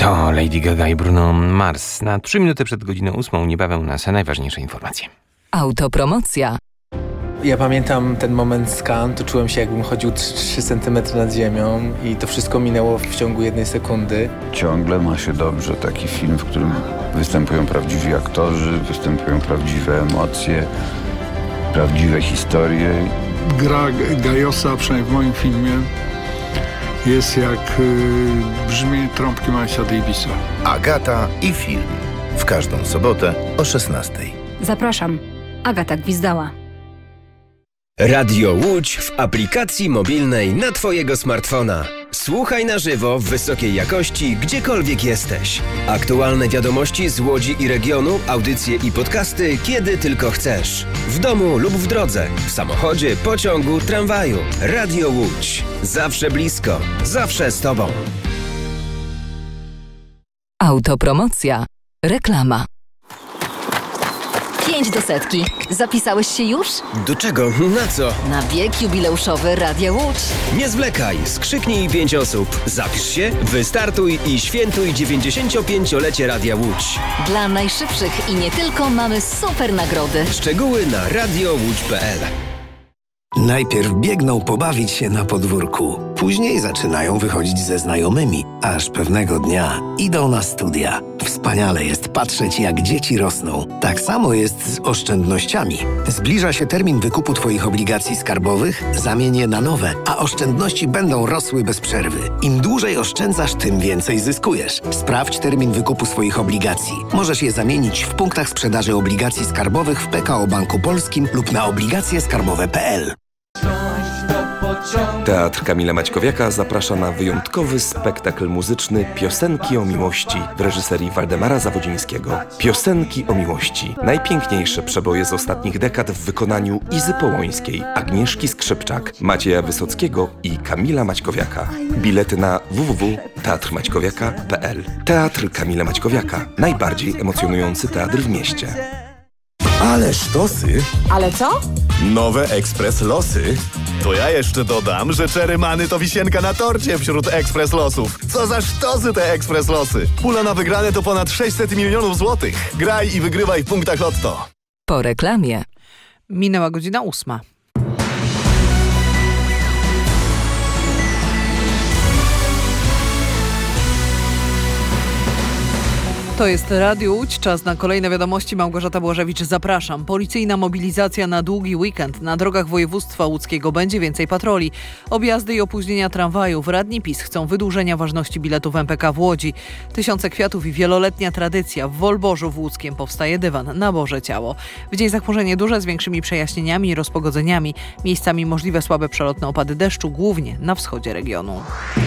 To Lady Gaga i Bruno Mars. Na 3 minuty przed godziną 8 niebawem nas najważniejsze informacje. Autopromocja. Ja pamiętam ten moment z Cannes, to czułem się, jakbym chodził 3 cm nad ziemią i to wszystko minęło w ciągu 1 sekundy. Ciągle ma się dobrze, taki film, w którym występują prawdziwi aktorzy, występują prawdziwe emocje, prawdziwe historie. Gra Gajosa, przynajmniej w moim filmie, jest jak brzmienie trąbki Milesa Davisa. Agata i film. W każdą sobotę o 16:00. Zapraszam. Agata Gwizdała. Radio Łódź w aplikacji mobilnej na Twojego smartfona. Słuchaj na żywo w wysokiej jakości, gdziekolwiek jesteś. Aktualne wiadomości z Łodzi i regionu, audycje i podcasty, kiedy tylko chcesz. W domu lub w drodze, w samochodzie, pociągu, tramwaju. Radio Łódź. Zawsze blisko, zawsze z Tobą. Autopromocja. Reklama. 5 do 100. Zapisałeś się już? Do czego? Na co? Na bieg jubileuszowy Radia Łódź. Nie zwlekaj, skrzyknij 5 osób. Zapisz się, wystartuj i świętuj 95-lecie Radia Łódź. Dla najszybszych i nie tylko mamy super nagrody. Szczegóły na radiołódź.pl. Najpierw biegną pobawić się na podwórku, później zaczynają wychodzić ze znajomymi, aż pewnego dnia idą na studia. Wspaniale jest patrzeć, jak dzieci rosną. Tak samo jest z oszczędnościami. Zbliża się termin wykupu Twoich obligacji skarbowych, zamień je na nowe, a oszczędności będą rosły bez przerwy. Im dłużej oszczędzasz, tym więcej zyskujesz. Sprawdź termin wykupu swoich obligacji. Możesz je zamienić w punktach sprzedaży obligacji skarbowych w PKO Banku Polskim lub na obligacjeskarbowe.pl. Teatr Kamila Maćkowiaka zaprasza na wyjątkowy spektakl muzyczny Piosenki o miłości w reżyserii Waldemara Zawodzińskiego. Piosenki o miłości. Najpiękniejsze przeboje z ostatnich dekad w wykonaniu Izy Połońskiej, Agnieszki Skrzypczak, Macieja Wysockiego i Kamila Maćkowiaka. Bilety na www.teatrmaćkowiaka.pl. Teatr Kamila Maćkowiaka. Najbardziej emocjonujący teatr w mieście. Ale sztosy! Ale co? Nowe Ekspres Losy. To ja jeszcze dodam, że czerymany to wisienka na torcie wśród Ekspres Losów. Co za sztosy te Ekspres Losy! Pula na wygrane to ponad 600 milionów złotych. Graj i wygrywaj w punktach Lotto. Po reklamie. Minęła godzina 8. To jest Radio Łódź, czas na kolejne wiadomości. Małgorzata Błażewicz, zapraszam. Policyjna mobilizacja na długi weekend. Na drogach województwa łódzkiego będzie więcej patroli. Objazdy i opóźnienia tramwajów. Radni PiS chcą wydłużenia ważności biletów MPK w Łodzi. Tysiące kwiatów i wieloletnia tradycja. W Wolborzu w Łódzkiem powstaje dywan na Boże Ciało. W dzień zachmurzenie duże z większymi przejaśnieniami i rozpogodzeniami. Miejscami możliwe słabe przelotne opady deszczu, głównie na wschodzie regionu.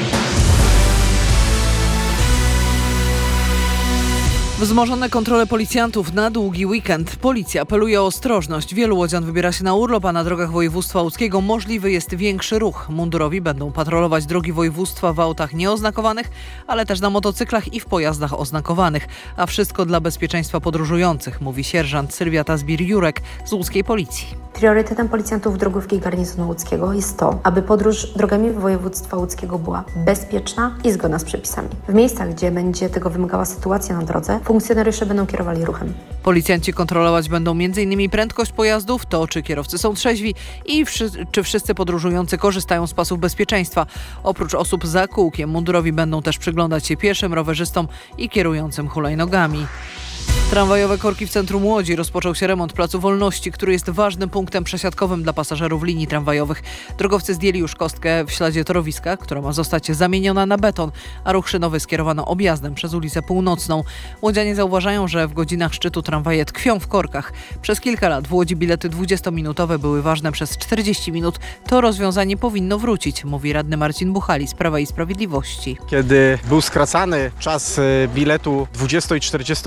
Wzmożone kontrole policjantów na długi weekend. Policja apeluje o ostrożność. Wielu łodzian wybiera się na urlop, a na drogach województwa łódzkiego możliwy jest większy ruch. Mundurowi będą patrolować drogi województwa w autach nieoznakowanych, ale też na motocyklach i w pojazdach oznakowanych. A wszystko dla bezpieczeństwa podróżujących, mówi sierżant Sylwia Tazbir-Jurek z łódzkiej policji. Priorytetem policjantów drogówki garnizonu łódzkiego jest to, aby podróż drogami województwa łódzkiego była bezpieczna i zgodna z przepisami. W miejscach, gdzie będzie tego wymagała sytuacja na drodze, funkcjonariusze będą kierowali ruchem. Policjanci kontrolować będą m.in. prędkość pojazdów, to czy kierowcy są trzeźwi i czy wszyscy podróżujący korzystają z pasów bezpieczeństwa. Oprócz osób za kółkiem mundurowi będą też przyglądać się pieszym, rowerzystom i kierującym hulajnogami. Tramwajowe korki w centrum Łodzi. Rozpoczął się remont Placu Wolności, który jest ważnym punktem przesiadkowym dla pasażerów linii tramwajowych. Drogowcy zdjęli już kostkę w śladzie torowiska, która ma zostać zamieniona na beton, a ruch szynowy skierowano objazdem przez ulicę Północną. Łodzianie zauważają, że w godzinach szczytu tramwaje tkwią w korkach. Przez kilka lat w Łodzi bilety 20-minutowe były ważne przez 40 minut. To rozwiązanie powinno wrócić, mówi radny Marcin Buchali z Prawa i Sprawiedliwości. Kiedy był skracany czas biletu 20- i 40-minutowego,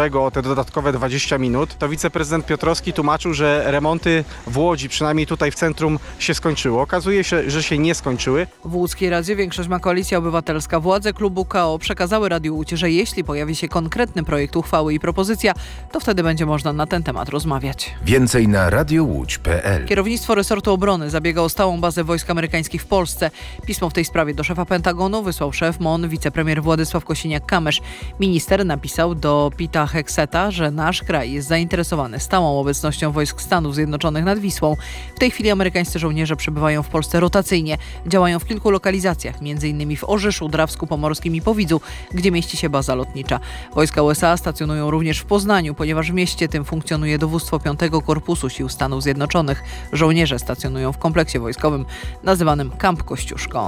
remontowego o te dodatkowe 20 minut, to wiceprezydent Piotrowski tłumaczył, że remonty w Łodzi, przynajmniej tutaj w centrum, się skończyły. Okazuje się, że się nie skończyły. W łódzkiej Radzie większość ma Koalicja Obywatelska. Władze klubu KO przekazały Radiu Łódź, że jeśli pojawi się konkretny projekt uchwały i propozycja, to wtedy będzie można na ten temat rozmawiać. Więcej na radiołódź.pl. Kierownictwo resortu obrony zabiega o stałą bazę wojsk amerykańskich w Polsce. Pismo w tej sprawie do szefa Pentagonu wysłał szef MON, wicepremier Władysław Kosiniak-Kamysz. Minister napisał do Pita Hegseta, że nasz kraj jest zainteresowany stałą obecnością wojsk Stanów Zjednoczonych nad Wisłą. W tej chwili amerykańscy żołnierze przebywają w Polsce rotacyjnie. Działają w kilku lokalizacjach, m.in. w Orzyszu, Drawsku Pomorskim i Powidzu, gdzie mieści się baza lotnicza. Wojska USA stacjonują również w Poznaniu, ponieważ w mieście tym funkcjonuje dowództwo 5. Korpusu Sił Stanów Zjednoczonych. Żołnierze stacjonują w kompleksie wojskowym nazywanym Camp Kościuszko.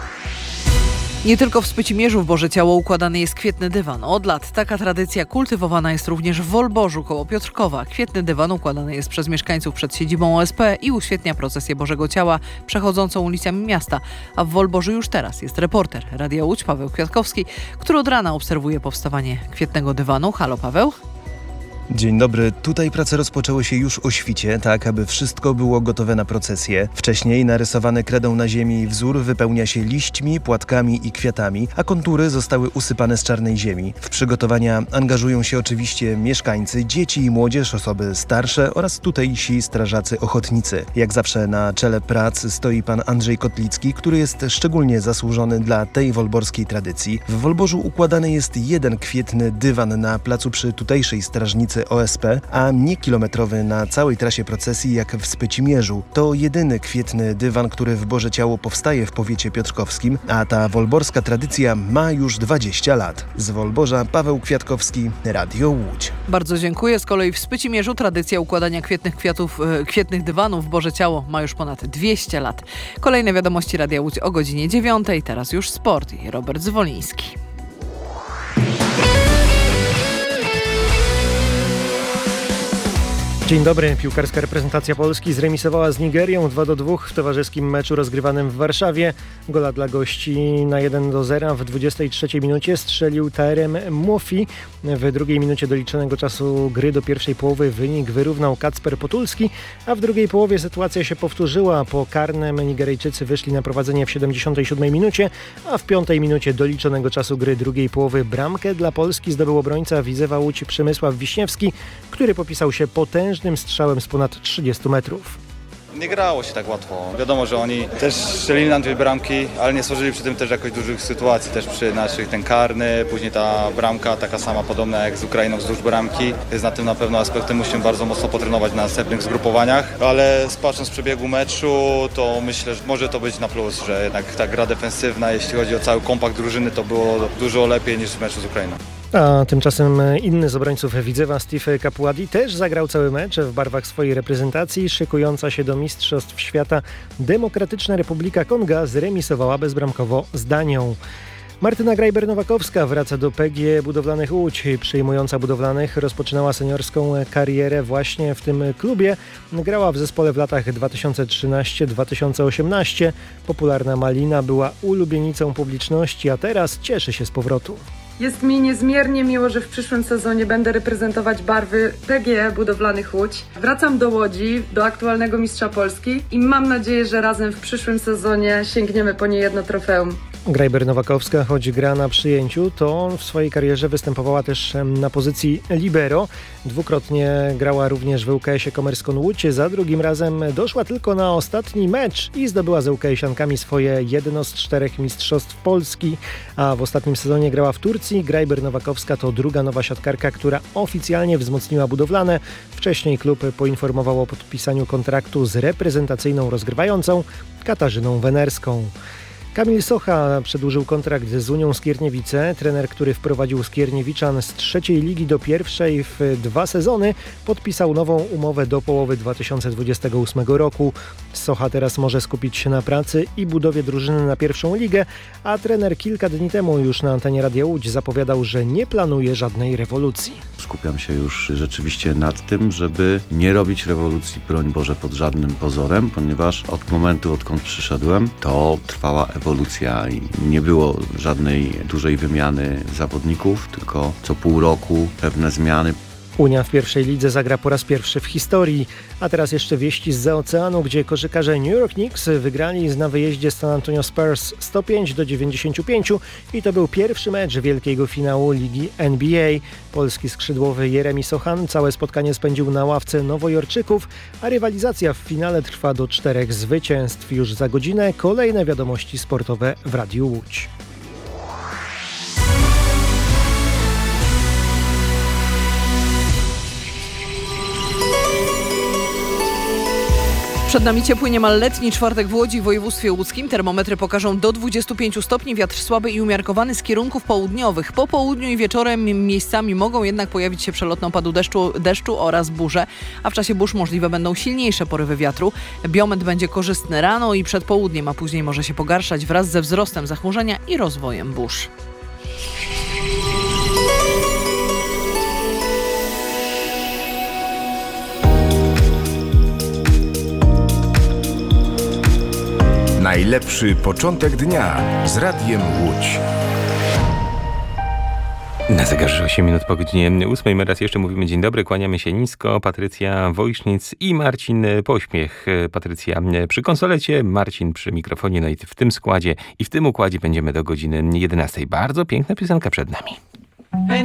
Nie tylko w Spycimierzu w Boże Ciało układany jest kwietny dywan. Od lat taka tradycja kultywowana jest również w Wolborzu koło Piotrkowa. Kwietny dywan układany jest przez mieszkańców przed siedzibą OSP i uświetnia procesję Bożego Ciała przechodzącą ulicami miasta. A w Wolborzu już teraz jest reporter Radia Łódź Paweł Kwiatkowski, który od rana obserwuje powstawanie kwietnego dywanu. Halo Paweł? Dzień dobry. Tutaj prace rozpoczęły się już o świcie, tak aby wszystko było gotowe na procesję. Wcześniej narysowany kredą na ziemi wzór wypełnia się liśćmi, płatkami i kwiatami, a kontury zostały usypane z czarnej ziemi. W przygotowania angażują się oczywiście mieszkańcy, dzieci i młodzież, osoby starsze oraz tutejsi strażacy ochotnicy. Jak zawsze na czele prac stoi pan Andrzej Kotlicki, który jest szczególnie zasłużony dla tej wolborskiej tradycji. W Wolborzu układany jest jeden kwietny dywan na placu przy tutejszej strażnicy OSP, a nie kilometrowy na całej trasie procesji jak w Spycimierzu. To jedyny kwietny dywan, który w Boże Ciało powstaje w powiecie piotrkowskim, a ta wolborska tradycja ma już 20 lat. Z Wolborza Paweł Kwiatkowski, Radio Łódź. Bardzo dziękuję. Z kolei w Spycimierzu tradycja układania kwietnych dywanów w Boże Ciało ma już ponad 200 lat. Kolejne wiadomości Radia Łódź o godzinie 9. Teraz już sport i Robert Zwoliński. Dzień dobry. Piłkarska reprezentacja Polski zremisowała z Nigerią 2-2 w towarzyskim meczu rozgrywanym w Warszawie. Gola dla gości na 1-0 w 23 minucie strzelił Tarem Mofi. W drugiej minucie doliczonego czasu gry do pierwszej połowy wynik wyrównał Kacper Potulski, a w drugiej połowie sytuacja się powtórzyła. Po karnym Nigeryjczycy wyszli na prowadzenie w 77 minucie, a w 5 minucie doliczonego czasu gry drugiej połowy bramkę dla Polski zdobył obrońca Widzewa Łódź Przemysław Wiśniewski, który popisał się potężnym strzałem z ponad 30 metrów. Nie grało się tak łatwo. Wiadomo, że oni też strzelili nam 2 bramki, ale nie stworzyli przy tym też jakoś dużych sytuacji. Też przy naszych ten karny, później ta bramka taka sama podobna jak z Ukrainą wzdłuż bramki. Więc na tym na pewno aspektem musimy bardzo mocno potrenować na następnych zgrupowaniach. Ale patrząc z przebiegu meczu, to myślę, że może to być na plus, że jednak ta gra defensywna, jeśli chodzi o cały kompakt drużyny, to było dużo lepiej niż w meczu z Ukrainą. A tymczasem inny z obrońców Widzewa, Steve Kapuadi, też zagrał cały mecz w barwach swojej reprezentacji. Szykująca się do Mistrzostw Świata Demokratyczna Republika Konga zremisowała bezbramkowo z Danią. Martyna Grajber-Nowakowska wraca do PGE Budowlanych Łódź. Przyjmująca Budowlanych rozpoczynała seniorską karierę właśnie w tym klubie. Grała w zespole w latach 2013-2018. Popularna Malina była ulubienicą publiczności, a teraz cieszy się z powrotu. Jest mi niezmiernie miło, że w przyszłym sezonie będę reprezentować barwy PGE Budowlanych Łódź. Wracam do Łodzi, do aktualnego mistrza Polski i mam nadzieję, że razem w przyszłym sezonie sięgniemy po niejedno trofeum. Grajber-Nowakowska, choć gra na przyjęciu, to w swojej karierze występowała też na pozycji libero. Dwukrotnie grała również w ŁKS-ie Komerskon Łódź. Za drugim razem doszła tylko na ostatni mecz i zdobyła z ŁKS-iankami swoje jedno z 4 mistrzostw Polski. A w ostatnim sezonie grała w Turcji. Grajber-Nowakowska to druga nowa siatkarka, która oficjalnie wzmocniła Budowlane. Wcześniej klub poinformował o podpisaniu kontraktu z reprezentacyjną rozgrywającą Katarzyną Wenerską. Kamil Socha przedłużył kontrakt z Unią Skierniewice. Trener, który wprowadził Skierniewiczan z 3. ligi do 1. w 2 sezony, podpisał nową umowę do połowy 2028 roku. Socha teraz może skupić się na pracy i budowie drużyny na 1. ligę, a trener kilka dni temu już na antenie Radia Łódź zapowiadał, że nie planuje żadnej rewolucji. Skupiam się już rzeczywiście nad tym, żeby nie robić rewolucji, broń Boże, pod żadnym pozorem, ponieważ od momentu, odkąd przyszedłem, to trwała ewolucja rewolucja i nie było żadnej dużej wymiany zawodników, tylko co pół roku pewne zmiany. Unia w pierwszej lidze zagra po raz pierwszy w historii. A teraz jeszcze wieści zza oceanu, gdzie koszykarze New York Knicks wygrali na wyjeździe San Antonio Spurs 105-95 i to był pierwszy mecz wielkiego finału ligi NBA. Polski skrzydłowy Jeremi Sochan całe spotkanie spędził na ławce Nowojorczyków, a rywalizacja w finale trwa do 4 zwycięstw. Już za godzinę kolejne wiadomości sportowe w Radiu Łódź. Przed nami ciepły, niemal letni czwartek w Łodzi, w województwie łódzkim. Termometry pokażą do 25 stopni, wiatr słaby i umiarkowany z kierunków południowych. Po południu i wieczorem miejscami mogą jednak pojawić się przelotne opady deszczu oraz burze, a w czasie burz możliwe będą silniejsze porywy wiatru. Biometr będzie korzystny rano i przed południem, a później może się pogarszać wraz ze wzrostem zachmurzenia i rozwojem burz. Najlepszy początek dnia z Radiem Łódź. Na zegarze 8 minut po godzinie 8. My raz jeszcze mówimy dzień dobry, kłaniamy się nisko. Patrycja Wojsznic i Marcin Pośpiech. Patrycja przy konsolecie, Marcin przy mikrofonie. No i w tym składzie i w tym układzie będziemy do godziny 11. Bardzo piękna piosenka przed nami.